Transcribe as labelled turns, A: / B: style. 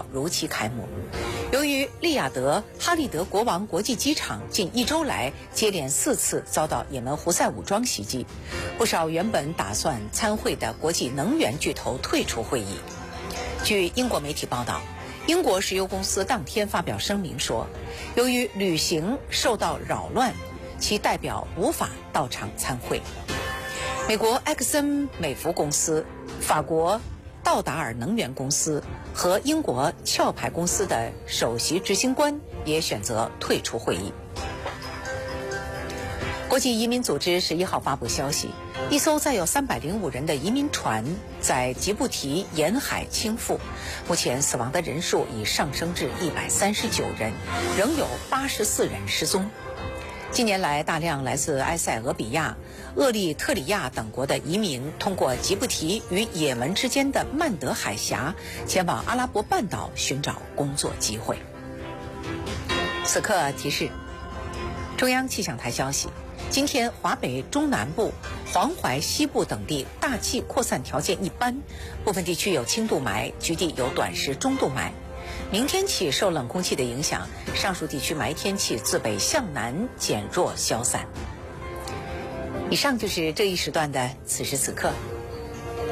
A: 号如期开幕。由于利雅得哈利德国王国际机场近1周来接连4次遭到也门胡塞武装袭击，不少原本打算参会的国际能源巨头退出会议。据英国媒体报道，英国石油公司当天发表声明说，由于旅行受到扰乱，其代表无法到场参会。美国埃克森美孚公司、法国道达尔能源公司和英国壳牌公司的首席执行官也选择退出会议。国际移民组织11号发布消息，一艘载有305人的移民船在吉布提沿海倾覆，目前死亡的人数已上升至139人，仍有84人失踪。近年来，大量来自埃塞俄比亚、厄立特里亚等国的移民通过吉布提与也门之间的曼德海峡前往阿拉伯半岛寻找工作机会。此刻提示：中央气象台消息，今天华北中南部、黄淮西部等地大气扩散条件一般，部分地区有轻度霾，局地有短时中度霾。明天起受冷空气的影响，上述地区霾天气自北向南减弱消散。以上就是这一时段的此时此刻。